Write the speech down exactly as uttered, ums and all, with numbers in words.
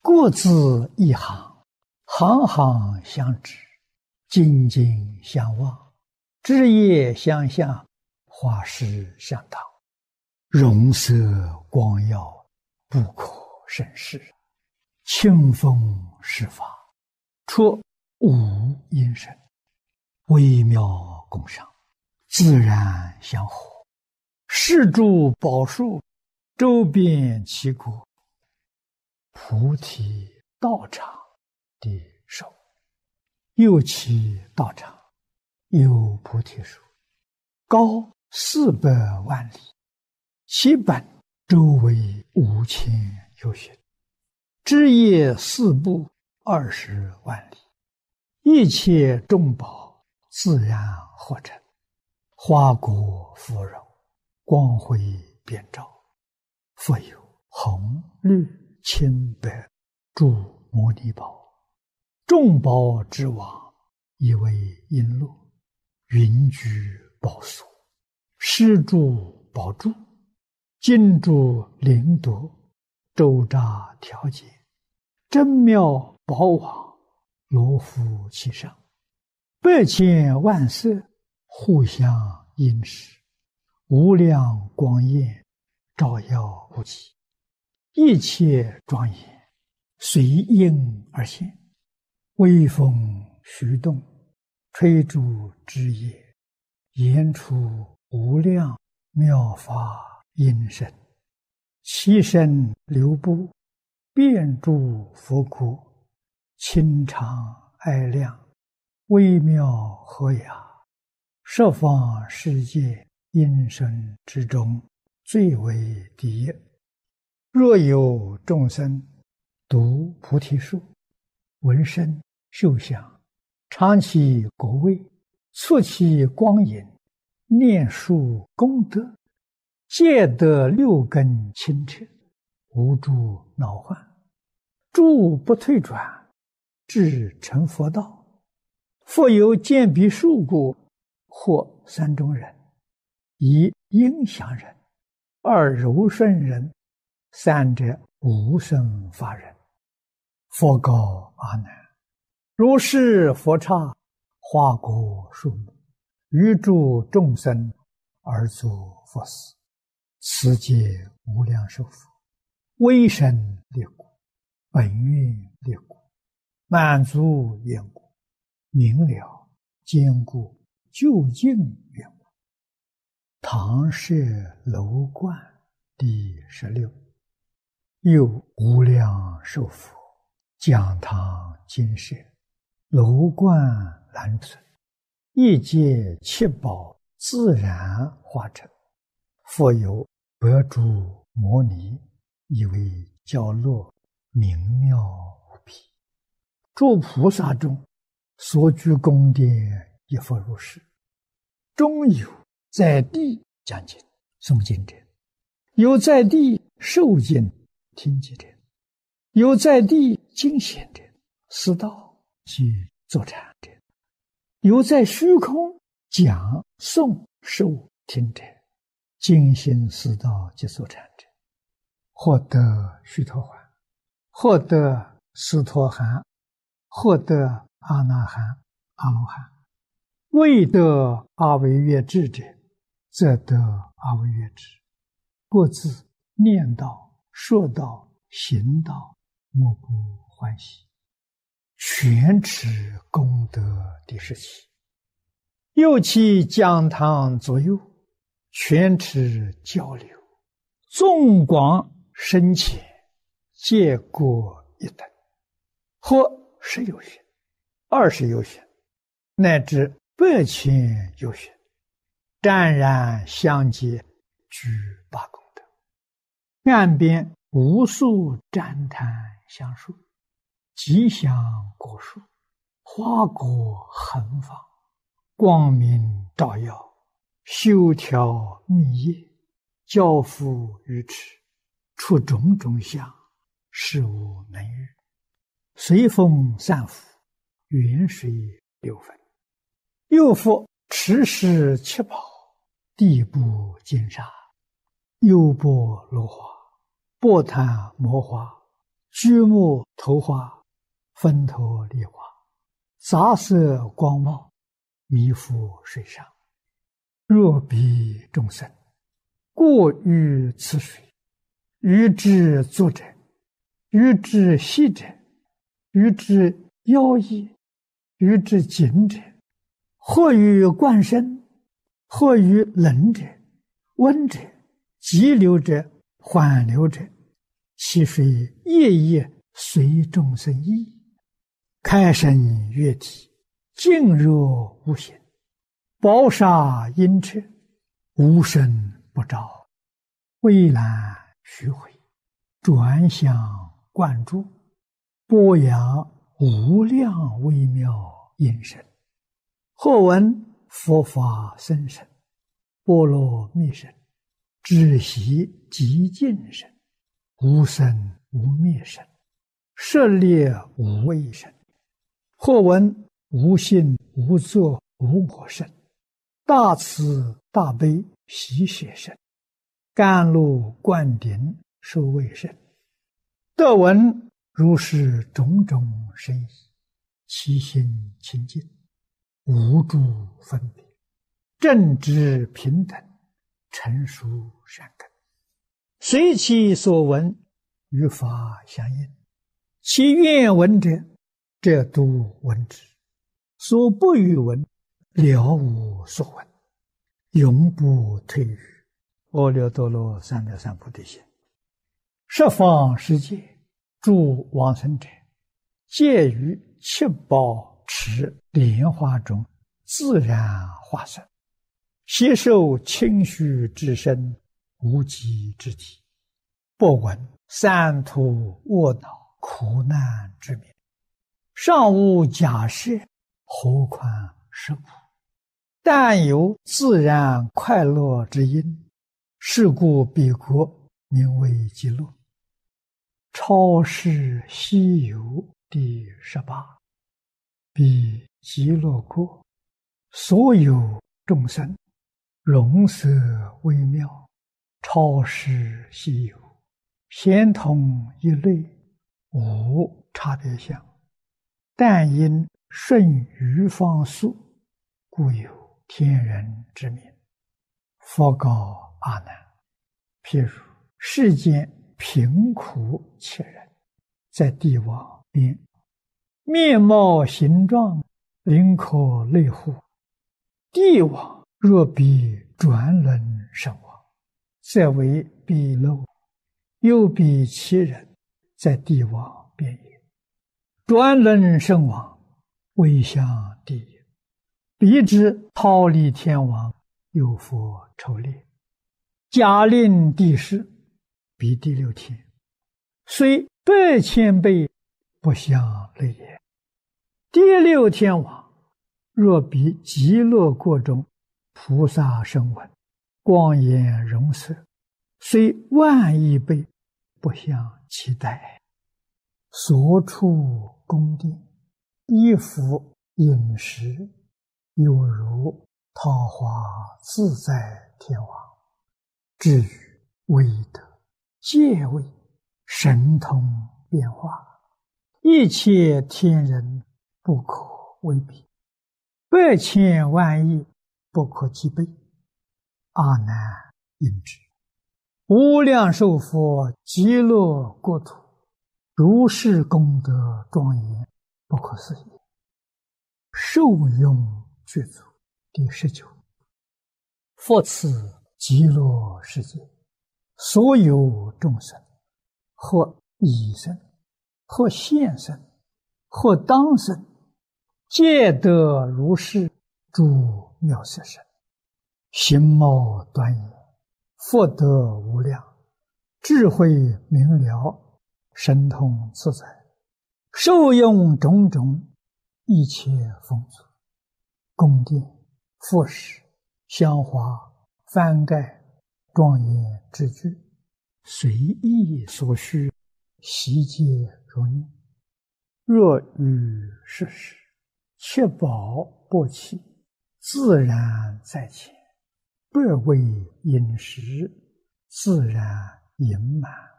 各自一行，行行相知，紧紧相望，枝叶相向，花实相当，容色光耀，不可胜视。清风施法，出无因声，微妙共赏，自然相合。是诸宝树，周遍其国，菩提道场的手，右其道场有菩提树，高四百万里，其本周围五千由旬，枝叶四部二十万里，一切众宝自然合成，花果芙蓉，光辉遍照，复有红绿青白诸摩尼宝，众宝之王，以为璎珞，云居宝所，施诸宝柱，金珠灵夺，周匝调节，真妙宝网，罗浮其上，百千万色，互相映饰，无量光焰，照耀无极，一切庄严，随应而现，微风徐动，吹诸枝叶，言出无量妙法音声，其声流布，遍诸佛国，清长哀亮，微妙和雅，十方世界音声之中，最为第一。若有众生读菩提树，闻声嗅香，尝其果味，触其光影，念树功德，皆得六根清澈，无诸恼患，诸不退转，至成佛道。复有见彼树故，或三种人：一应祥人，二柔顺人，三者无生法人。佛告阿难：如是佛刹，花果树木，于诸众生而作佛事，此皆无量寿佛，威神力故，本愿力故，满足愿故，明了坚固究竟愿故。唐舍楼观第十六。又无量寿佛，讲堂金舍，楼观栏存，一界七宝自然化成，复有百诸摩尼，以为教落，明妙无比。诸菩萨中，所居宫殿亦复如是。中有在地讲经诵经者，有在地受经听经者，有在地经显者，思道及坐禅者，有在虚空讲诵受听者，精心思道及坐禅者，获得须陀洹，获得斯陀含，获得阿那含、阿罗汉。未得阿惟越致者，则得阿惟越致。各自念道、说道、行道，莫不欢喜。全持功德第十七。又其讲堂左右，全持交流，纵广深浅，皆各一等，或十有旬，二十有旬，乃至百千有旬，湛然相接，具八功德。岸边无数旃檀香树，吉祥果树，花果横放，光明照耀，修条密叶，交付于池，出种种相，事无能喻。随风散伏，远水流分。又复持世七宝，地部金沙，优波罗花，波檀摩花， 居木头花，分头梨花，杂色光茂，弥覆水上。若彼众生，过于此水，于之足者，于之细者，于之腰翼，于之颈者，或于冠身，或于冷者，温者，急流者，缓流者，其水夜夜随众生意，开生月体，静若无形，宝刹阴彻，无声不照，蔚蓝虚回，转向灌注，播扬无量微妙音声。或闻佛法僧声，波罗蜜声，止息极静声，无生无灭声，舍猎无畏声。或闻无性无作无我声，大慈大悲喜舍声，甘露灌顶受卫声。得闻如是种种声意，其心清净，无诸分别，正直平等，成熟善根，随其所闻，与法相应。其愿闻者，则度闻之；所不欲闻，了无所闻，永不退于阿耨多罗三藐三菩提心。十方世界诸往生者，皆于七宝池莲花中自然化身，悉受清虚之身，无极之体，不闻三途卧恼苦难之名，尚无假设，何况实苦？但有自然快乐之因，是故彼国名为极乐。超世西游第十八。彼极乐国，所有众生，容色微妙，超世西游，咸同一类，无差别相。但因顺于方速，故有天人之名。佛告阿难：譬如世间贫苦切人，在地网边，面貌形状，灵可类乎？地网若比转轮身亡，则为彼漏；又比其人，在地网边也。转轮身亡，未向地也。彼之逃离天网，有佛抽猎，假令地势，彼第六天，虽百千倍，不相类也。第六天网，若比极乐国中菩萨声闻，光颜容色，虽万亿倍，不相期待。所处宫殿，衣服饮食，犹如桃花自在天王。至于威德、戒位、神通变化，一切天人不可为比，百千万亿不可计备。阿难应知，无量寿佛极乐国土，如是功德庄严，不可思议。受用具足第十九。复此极乐世界，所有众生，或已生，或现生，或当生，皆得如是诸妙色身，形貌端严，福德无量，智慧明了，神通自在，受用种种一切丰足，宫殿、服饰、香花、幡盖、庄严之具，随意所需，悉皆如念。若遇世事，七宝不弃，自然在前，百味饮食，自然盈满。